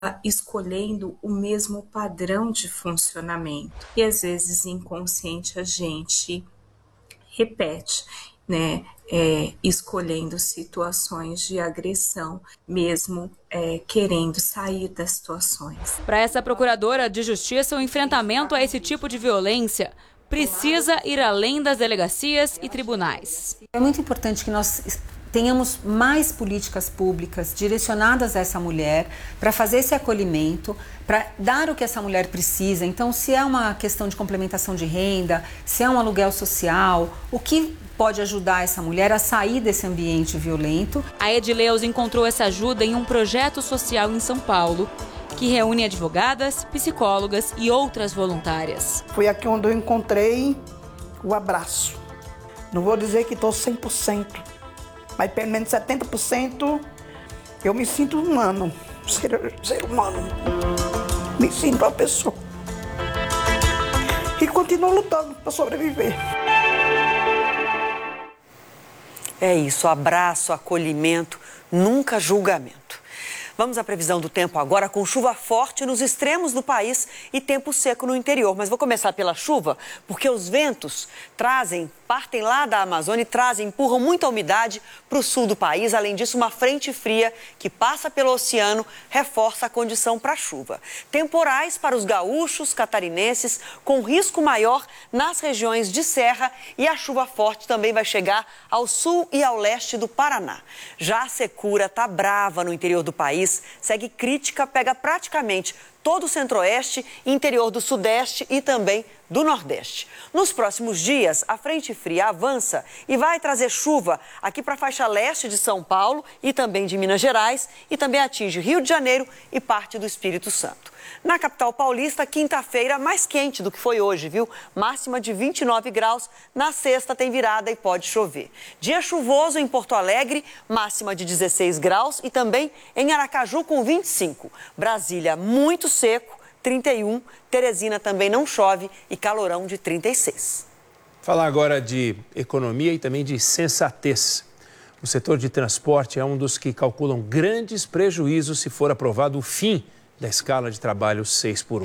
escolhendo o mesmo padrão de funcionamento. E às vezes inconsciente a gente repete, né? Escolhendo situações de agressão, mesmo querendo sair das situações. Para essa procuradora de justiça, o enfrentamento a esse tipo de violência precisa ir além das delegacias e tribunais. É muito importante que nós tenhamos mais políticas públicas direcionadas a essa mulher para fazer esse acolhimento, para dar o que essa mulher precisa. Então, se é uma questão de complementação de renda, se é um aluguel social, o que pode ajudar essa mulher a sair desse ambiente violento. A Edileus encontrou essa ajuda em um projeto social em São Paulo, que reúne advogadas, psicólogas e outras voluntárias. Foi aqui onde eu encontrei o abraço. Não vou dizer que estou 100%, mas pelo menos 70% eu me sinto humano, ser humano. Me sinto uma pessoa. E continuo lutando para sobreviver. É isso, abraço, acolhimento, nunca julgamento. Vamos à previsão do tempo agora, com chuva forte nos extremos do país e tempo seco no interior. Mas vou começar pela chuva, porque os ventos partem lá da Amazônia e empurram muita umidade para o sul do país. Além disso, uma frente fria que passa pelo oceano reforça a condição para chuva. Temporais para os gaúchos, catarinenses, com risco maior nas regiões de serra, e a chuva forte também vai chegar ao sul e ao leste do Paraná. Já a secura está brava no interior do país, segue crítica, pega praticamente todo o centro-oeste, interior do sudeste e também do nordeste. Nos próximos dias, a frente fria avança e vai trazer chuva aqui para a faixa leste de São Paulo e também de Minas Gerais, e também atinge Rio de Janeiro e parte do Espírito Santo. Na capital paulista, quinta-feira mais quente do que foi hoje, viu? Máxima de 29 graus. Na sexta tem virada e pode chover. Dia chuvoso em Porto Alegre, máxima de 16 graus, e também em Aracaju com 25. Brasília muito seco, 31. Teresina também não chove e calorão de 36. Falar agora de economia e também de sensatez. O setor de transporte é um dos que calculam grandes prejuízos se for aprovado o fim da escala de trabalho 6x1.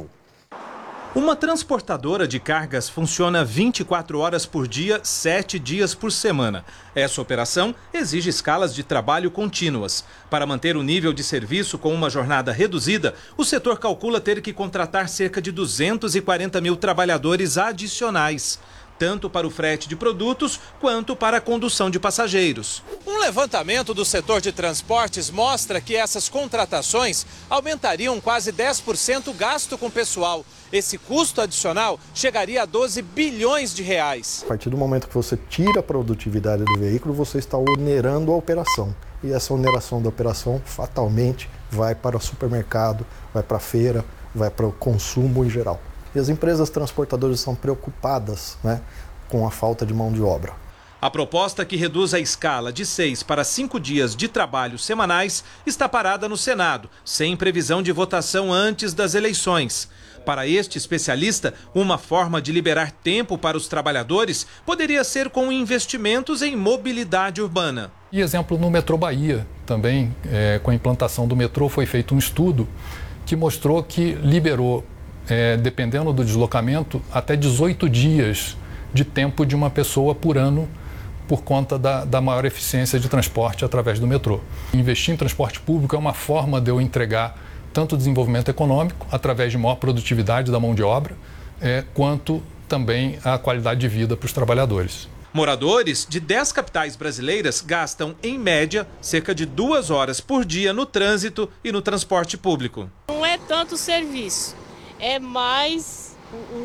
Uma transportadora de cargas funciona 24 horas por dia, 7 dias por semana. Essa operação exige escalas de trabalho contínuas. Para manter o nível de serviço com uma jornada reduzida, o setor calcula ter que contratar cerca de 240 mil trabalhadores adicionais, tanto para o frete de produtos quanto para a condução de passageiros. Um levantamento do setor de transportes mostra que essas contratações aumentariam quase 10% o gasto com pessoal. Esse custo adicional chegaria a 12 bilhões de reais. A partir do momento que você tira a produtividade do veículo, você está onerando a operação. E essa oneração da operação fatalmente vai para o supermercado, vai para a feira, vai para o consumo em geral. E as empresas transportadoras estão preocupadas, né, com a falta de mão de obra. A proposta que reduz a escala de 6 para 5 dias de trabalho semanais está parada no Senado, sem previsão de votação antes das eleições. Para este especialista, uma forma de liberar tempo para os trabalhadores poderia ser com investimentos em mobilidade urbana. E exemplo no metrô Bahia, também com a implantação do metrô foi feito um estudo que mostrou que liberou, dependendo do deslocamento, até 18 dias de tempo de uma pessoa por ano, por conta da maior eficiência de transporte através do metrô. Investir em transporte público é uma forma de eu entregar tanto o desenvolvimento econômico, através de maior produtividade da mão de obra, quanto também a qualidade de vida para os trabalhadores. Moradores de 10 capitais brasileiras gastam, em média, cerca de 2 horas por dia no trânsito e no transporte público. Não é tanto o serviço, é mais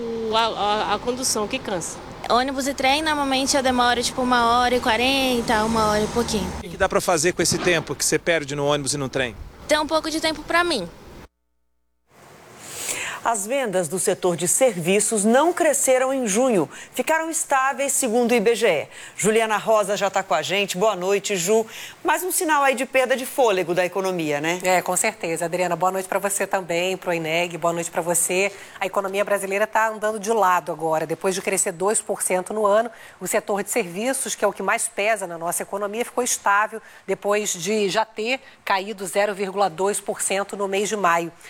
a condução que cansa. Ônibus e trem, normalmente eu demoro tipo 1h40, 1h e pouquinho. O que dá para fazer com esse tempo que você perde no ônibus e no trem? Tem um pouco de tempo para mim. As vendas do setor de serviços não cresceram em junho, ficaram estáveis, segundo o IBGE. Juliana Rosa já está com a gente. Boa noite, Ju. Mais um sinal aí de perda de fôlego da economia, né? Com certeza. Adriana, boa noite para você também, para o INEG, boa noite para você. A economia brasileira está andando de lado agora. Depois de crescer 2% no ano, o setor de serviços, que é o que mais pesa na nossa economia, ficou estável depois de já ter caído 0,2% no mês de maio.